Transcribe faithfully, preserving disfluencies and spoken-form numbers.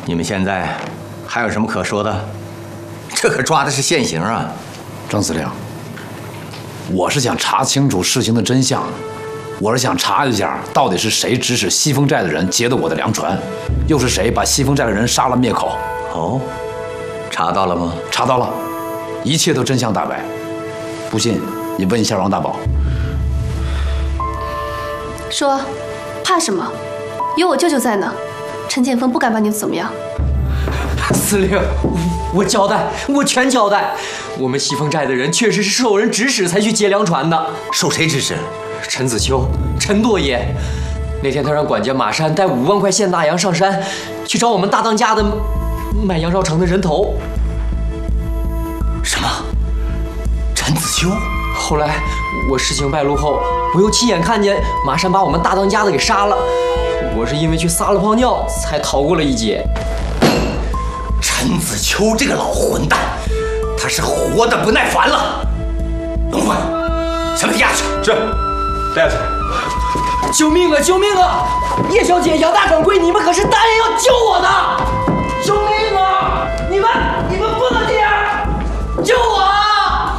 你们现在还有什么可说的？这可抓的是现行啊！ 张司令，我是想查清楚事情的真相，我是想查一下到底是谁指使西风寨的人劫得我的粮船，又是谁把西风寨的人杀了灭口。 哦，查到了吗？ 查到了，一切都真相大白。不信你问一下王大宝。 说，怕什么？有我舅舅在呢，陈建锋不敢把你怎么样。 司令，我交代，我全交代。我们西风寨的人确实是受人指使才去劫粮船的。 受谁指使？ 陈子秋，陈多爷。那天他让管家马山带五万块现大洋上山，去找我们大当家的卖杨绍成的人头。 什么？陈子秋？ 后来我事情败露后，我又亲眼看见马山把我们大当家的给杀了。我是因为去撒了泡尿，才逃过了一劫。 陈子秋这个老混蛋，他是活得不耐烦了。龙焕，先把他押去。 是，带下去。 救命啊！救命啊！叶小姐、杨大掌柜，你们可是答应要救我的。